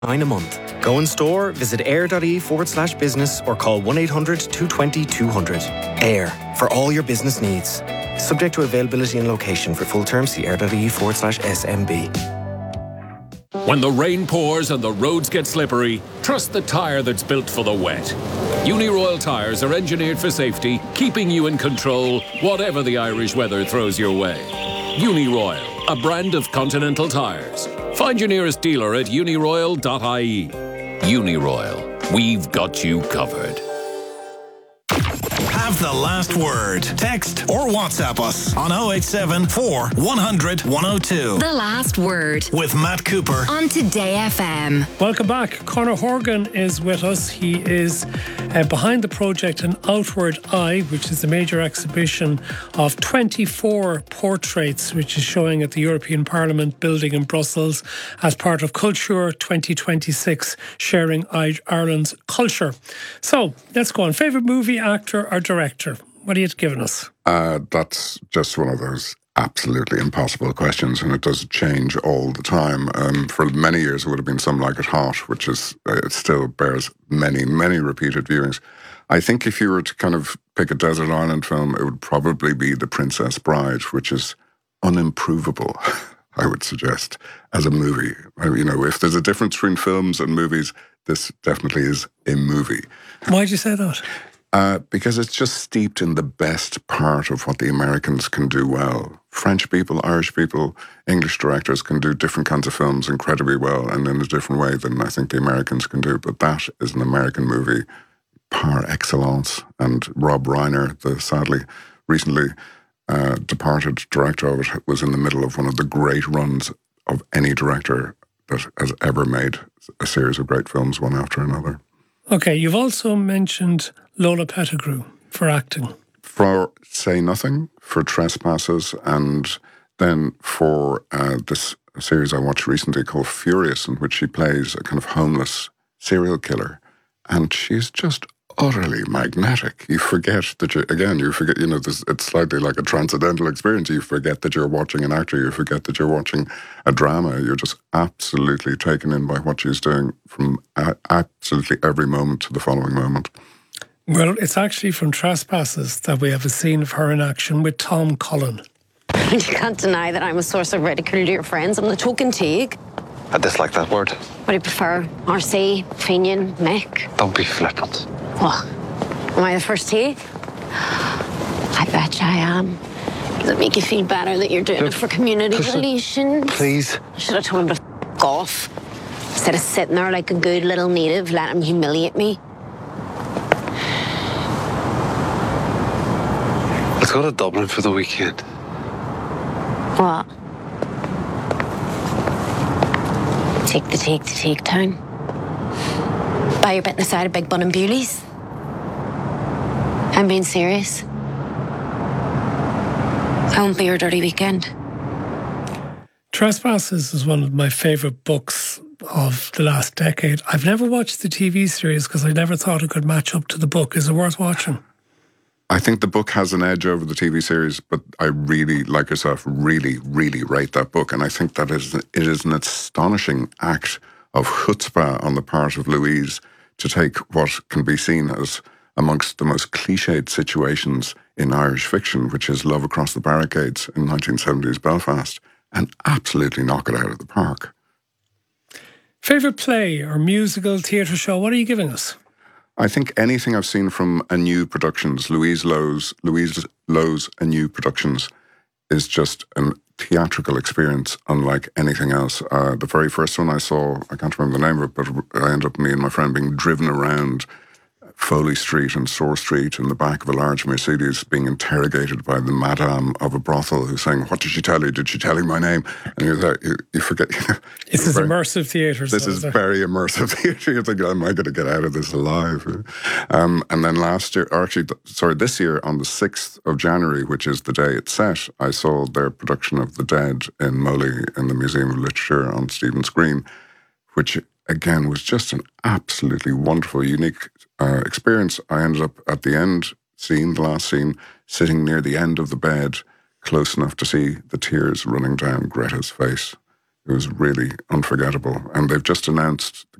a month. Go in store, visit air.ie/business or call 1-800-220-200. Air, for all your business needs. Subject to availability and location. For full terms, see air.ie/SMB. When the rain pours and the roads get slippery, trust the tyre that's built for the wet. Uniroyal tyres are engineered for safety, keeping you in control, whatever the Irish weather throws your way. Uniroyal, a brand of Continental Tyres. Find your nearest dealer at uniroyal.ie. Uniroyal, we've got you covered. Have the last word. Text or WhatsApp us on 087 4 100 102. The Last Word With Matt Cooper on Today FM. Welcome back. Conor Horgan is with us. He is behind the project An Outward Eye, which is a major exhibition of 24 portraits, which is showing at the European Parliament building in Brussels as part of Culture 2026, sharing Ireland's culture. So let's go on. Favourite movie, actor or director? What are you giving us? That's just one of those absolutely impossible questions, and it does change all the time. For many years, it would have been Some Like It Hot, which is it still bears many, many repeated viewings. I think if you were to kind of pick a desert island film, it would probably be The Princess Bride, which is unimprovable, I would suggest, as a movie. You know, if there's a difference between films and movies, this definitely is a movie. Why'd you say that? Because it's just steeped in the best part of what the Americans can do well. French people, Irish people, English directors can do different kinds of films incredibly well and in a different way than I think the Americans can do. But that is an American movie par excellence. And Rob Reiner, the sadly recently departed director of it, was in the middle of one of the great runs of any director that has ever made a series of great films, one after another. Okay, you've also mentioned Lola Pettigrew for acting. For Say Nothing, for Trespasses, and then for this series I watched recently called Furious, in which she plays a kind of homeless serial killer. And she's just utterly magnetic. You forget that it's slightly like a transcendental experience. You forget that you're watching an actor. You forget that you're watching a drama. You're just absolutely taken in by what she's doing from absolutely every moment to the following moment. Well, it's actually from Trespasses that we have a scene of her in action with Tom Cullen. You can't deny that I'm a source of ridicule to your friends. I'm the token Teague. I dislike that word. What do you prefer? RC, Fenian, Mick? Don't be flippant. What? Am I the first Teague? I bet you I am. Does it make you feel better that you're doing it for community relations? Please. I should have told him to f*** off. Instead of sitting there like a good little native, let him humiliate me. Let's go to Dublin for the weekend. What? Take the Teague to Teague Town. Buy your bit in the side of Big Bun and Bewley's. I'm being serious. I won't be your dirty weekend. Trespasses is one of my favourite books of the last decade. I've never watched the TV series because I never thought it could match up to the book. Is it worth watching? I think the book has an edge over the TV series, but I really, like yourself, really, really rate that book. And I think that it is an astonishing act of chutzpah on the part of Louise to take what can be seen as amongst the most cliched situations in Irish fiction, which is love across the barricades in 1970s Belfast, and absolutely knock it out of the park. Favourite play or musical, theatre show, what are you giving us? I think anything I've seen from A New Productions, Louise Lowe's A New Productions, is just a theatrical experience unlike anything else. The very first one I saw, I can't remember the name of it, but I ended up, me and my friend, being driven around Foley Street and Sore Street in the back of a large Mercedes, being interrogated by the madame of a brothel who's saying, "What did she tell you? Did she tell you my name?" And you're there, you forget. This is immersive theatre. This is very immersive theatre. You're thinking, am I going to get out of this alive? And then this year, on the 6th of January, which is the day it's set, I saw their production of The Dead in Moley in the Museum of Literature on Stephen's Green, which again was just an absolutely wonderful, unique experience. I ended up at the end scene, the last scene, sitting near the end of the bed, close enough to see the tears running down Greta's face. It was really unforgettable. And they've just announced